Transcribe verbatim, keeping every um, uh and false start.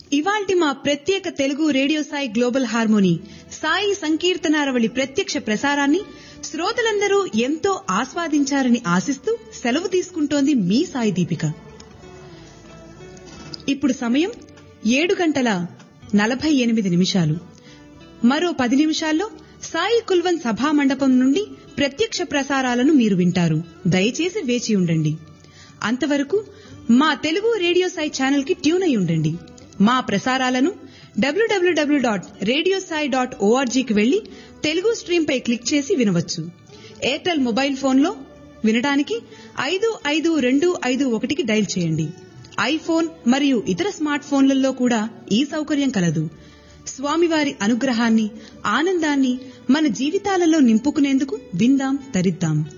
ఇవాల్టి మా ప్రత్యేక Telugu radio Sai global harmony Sai సంకీర్తనారవళి ప్రత్యక్ష ప్రసారాన్ని శ్రోతలందరూ ఎంతో ఆస్వాదించారని ఆశిస్తూ సెలవు తీసుకుంటోంది మీ సాయి దీపిక. ఇప్పుడు సమయం ఏడు గంటల నలభై ఎనిమిది నిమిషాలు. మరో పది నిమిషాల్లో సాయి కుల్వన్ సభా మండపం నుండి ప్రత్యక్ష ప్రసారాలను మీరు వింటారు. దయచేసి వేచి ఉండండి. అంతవరకు మా తెలుగు రేడియో సాయి ఛానల్ కి ట్యూన్ అయి ఉండండి. మా ప్రసారాలను డబ్ల్యూడబ్ల్యూడబ్ల్యూ డాట్ రేడియో సాయి డాట్ ఓఆర్జీకి వెళ్లి తెలుగు స్ట్రీమ్ పై క్లిక్ చేసి వినవచ్చు. ఎయిర్టెల్ మొబైల్ ఫోన్లో వినడానికి ఐదు ఐదు రెండు ఐదు ఒకటికి డయల్ చేయండి. ఐఫోన్ మరియు ఇతర స్మార్ట్ ఫోన్లలో కూడా ఈ సౌకర్యం కలదు. స్వామివారి అనుగ్రహాన్ని, ఆనందాన్ని మన జీవితాలలో నింపుకునేందుకు విందాం, తరిద్దాం.